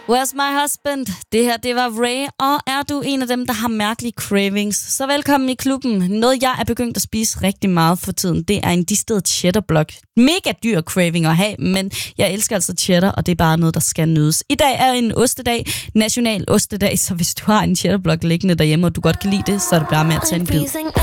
Where's my husband? Det her, det var Ray, og er du en af dem, der har mærkelige cravings, så velkommen i klubben. Noget, jeg er begyndt at spise rigtig meget for tiden, det er en decideret cheddarblock. Mega dyr craving at have, men jeg elsker altså cheddar, og det er bare noget, der skal nydes. I dag er en ostedag, national ostedag, så hvis du har en cheddarblock liggende derhjemme, og du godt kan lide det, så er det bare med at tage en bid.